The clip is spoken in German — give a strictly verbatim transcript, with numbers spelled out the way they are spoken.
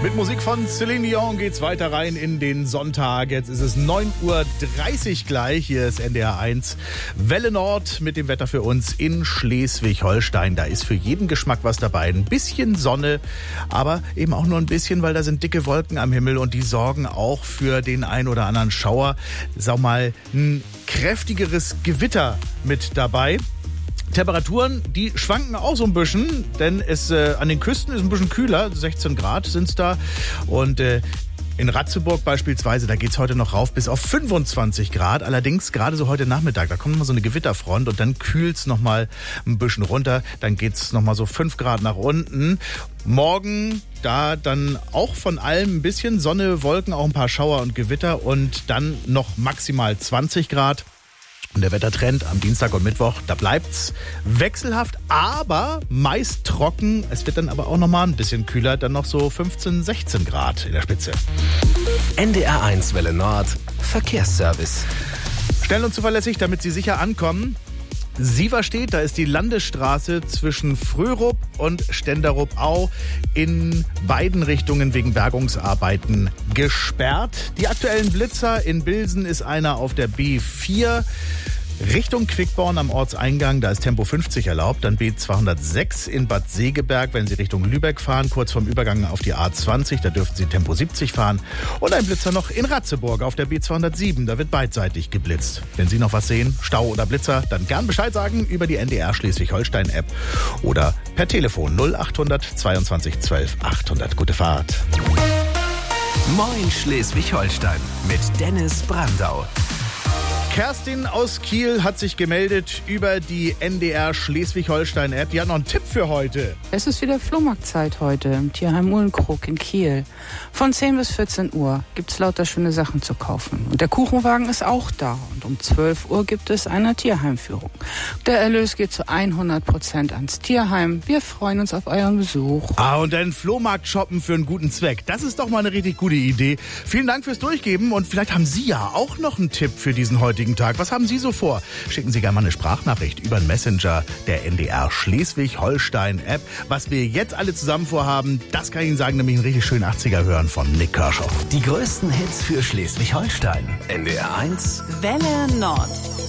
Mit Musik von Celine Dion geht's weiter rein in den Sonntag. Jetzt ist es neun Uhr dreißig gleich. Hier ist N D R eins Welle Nord mit dem Wetter für uns in Schleswig-Holstein. Da ist für jeden Geschmack was dabei. Ein bisschen Sonne, aber eben auch nur ein bisschen, weil da sind dicke Wolken am Himmel und die sorgen auch für den ein oder anderen Schauer. Sag mal, ein kräftigeres Gewitter mit dabei. Temperaturen, die schwanken auch so ein bisschen, denn es äh, an den Küsten ist ein bisschen kühler, sechzehn Grad sind es da. Und äh, in Ratzeburg beispielsweise, da geht's heute noch rauf bis auf fünfundzwanzig Grad. Allerdings gerade so heute Nachmittag, da kommt mal so eine Gewitterfront und dann kühlt's noch mal ein bisschen runter. Dann geht's noch mal so fünf Grad nach unten. Morgen da dann auch von allem ein bisschen Sonne, Wolken, auch ein paar Schauer und Gewitter und dann noch maximal zwanzig Grad. Und der Wettertrend am Dienstag und Mittwoch, da bleibt's wechselhaft, aber meist trocken. Es wird dann aber auch noch mal ein bisschen kühler, dann noch so fünfzehn, sechzehn Grad in der Spitze. N D R eins Welle Nord Verkehrsservice. Schnell und zuverlässig, damit Sie sicher ankommen. Sieverstedt, da ist die Landesstraße zwischen Fröhrup und Stenderup-Au in beiden Richtungen wegen Bergungsarbeiten gesperrt. Die aktuellen Blitzer in Bilsen ist einer auf der B vier. Richtung Quickborn am Ortseingang, da ist Tempo fünfzig erlaubt. Dann B zweihundertsechs in Bad Segeberg, wenn Sie Richtung Lübeck fahren, kurz vorm Übergang auf die A zwanzig, da dürfen Sie Tempo siebzig fahren. Und ein Blitzer noch in Ratzeburg auf der B zweihundertsieben, da wird beidseitig geblitzt. Wenn Sie noch was sehen, Stau oder Blitzer, dann gern Bescheid sagen über die N D R Schleswig-Holstein-App oder per Telefon null achthundert zweiundzwanzig zwölf achthundert. Gute Fahrt. Moin Schleswig-Holstein mit Dennis Brandau. Kerstin aus Kiel hat sich gemeldet über die N D R Schleswig-Holstein-App. Die hat noch einen Tipp für heute. Es ist wieder Flohmarktzeit heute im Tierheim Uhlenkrog in Kiel. Von zehn bis vierzehn Uhr gibt's lauter schöne Sachen zu kaufen. Und der Kuchenwagen ist auch da. Und um zwölf Uhr gibt es eine Tierheimführung. Der Erlös geht zu hundert Prozent ans Tierheim. Wir freuen uns auf euren Besuch. Ah, und dann Flohmarkt shoppen für einen guten Zweck. Das ist doch mal eine richtig gute Idee. Vielen Dank fürs Durchgeben. Und vielleicht haben Sie ja auch noch einen Tipp für diesen heutigen Tag. Was haben Sie so vor? Schicken Sie gerne mal eine Sprachnachricht über den Messenger der N D R Schleswig-Holstein-App. Was wir jetzt alle zusammen vorhaben, das kann ich Ihnen sagen, nämlich einen richtig schönen achtziger hören von Nick Kershaw. Die größten Hits für Schleswig-Holstein. N D R eins Welle Nord.